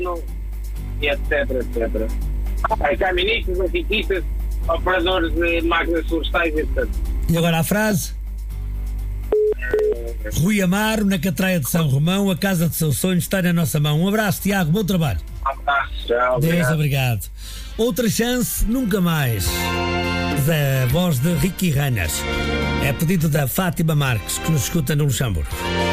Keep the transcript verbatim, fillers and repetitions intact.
e etc, etcétera. Ah, caministas, antiquistas, operadores de máquinas florestais, etcétera. E agora a frase? Rui Amaro, na Catraia de São Romão, a casa de seu sonho está na nossa mão. Um abraço, Tiago, bom trabalho. Um abraço, tchau. Deus, obrigado. Outra chance, nunca mais. Da voz de Ricky Reiners. É pedido da Fátima Marques, que nos escuta no Luxemburgo.